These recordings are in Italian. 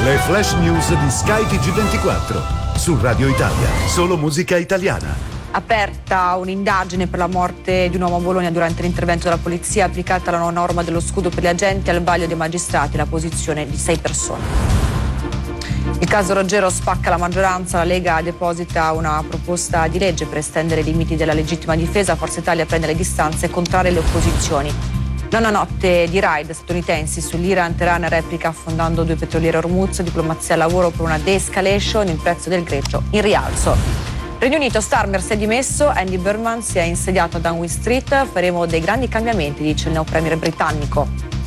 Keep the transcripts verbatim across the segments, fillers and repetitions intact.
Le flash news di Sky T G ventiquattro. Su Radio Italia, solo musica italiana. Aperta un'indagine per la morte di un uomo a Bologna durante l'intervento della polizia, applicata la nuova norma dello scudo per gli agenti al vaglio dei magistrati, la posizione di sei persone. Il caso Roggero spacca la maggioranza, la Lega deposita una proposta di legge per estendere i limiti della legittima difesa, Forza Italia prende le distanze e contraria le opposizioni. Nona notte di raid statunitensi sull'Iran, Teheran replica affondando due petroliere Hormuz, diplomazia al lavoro per una de-escalation, il prezzo del greggio in rialzo. Regno Unito, Starmer si è dimesso, Andy Burnham si è insediato a Downing Street, faremo dei grandi cambiamenti, dice il neo premier britannico.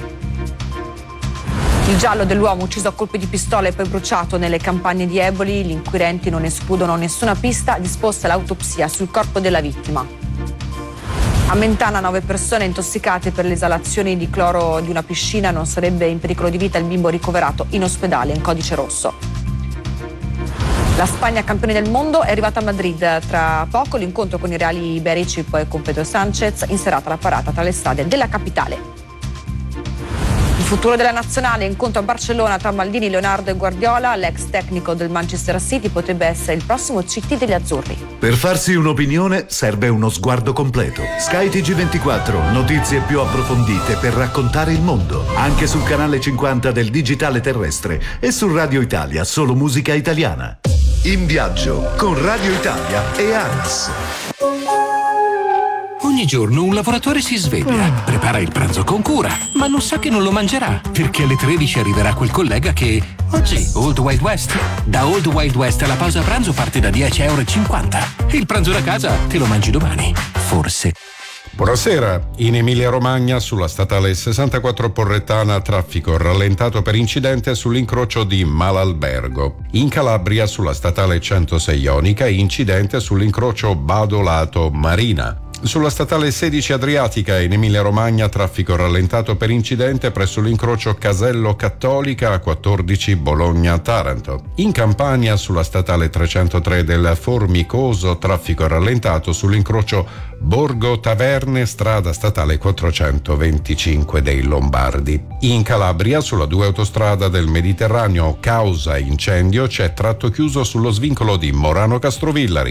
Il giallo dell'uomo ucciso a colpi di pistola e poi bruciato nelle campagne di Eboli, gli inquirenti non escludono nessuna pista, disposta l'autopsia sul corpo della vittima. A Mentana nove persone intossicate per le esalazioni di cloro di una piscina, non sarebbe in pericolo di vita il bimbo ricoverato in ospedale in codice rosso. La Spagna campione del mondo è arrivata a Madrid, tra poco l'incontro con i reali iberici e poi con Pedro Sanchez, in serata la parata tra le strade della capitale. Il futuro della nazionale, incontro a Barcellona tra Maldini, Leonardo e Guardiola, l'ex tecnico del Manchester City potrebbe essere il prossimo C T degli azzurri. Per farsi un'opinione serve uno sguardo completo. Sky T G ventiquattro, notizie più approfondite per raccontare il mondo, anche sul canale cinquanta del digitale terrestre e su Radio Italia, solo musica italiana. In viaggio con Radio Italia e ANAS. Ogni giorno un lavoratore si sveglia, prepara il pranzo con cura, ma non sa che non lo mangerà, perché alle tredici arriverà quel collega che... Oggi, Old Wild West. Da Old Wild West la pausa pranzo parte da dieci virgola cinquanta euro. Il pranzo da casa te lo mangi domani. Forse. Buonasera. In Emilia-Romagna, sulla statale sessantaquattro Porrettana, traffico rallentato per incidente sull'incrocio di Malalbergo. In Calabria, sulla statale centosei Ionica, incidente sull'incrocio Badolato Marina. Sulla statale sedici Adriatica in Emilia-Romagna, traffico rallentato per incidente presso l'incrocio Casello Cattolica a quattordici Bologna-Taranto. In Campania, sulla statale trecentotre del Formicoso, traffico rallentato sull'incrocio Borgo Taverne, strada statale quattrocentoventicinque dei Lombardi. In Calabria, sulla due autostrada del Mediterraneo, causa incendio, c'è tratto chiuso sullo svincolo di Morano Castrovillari.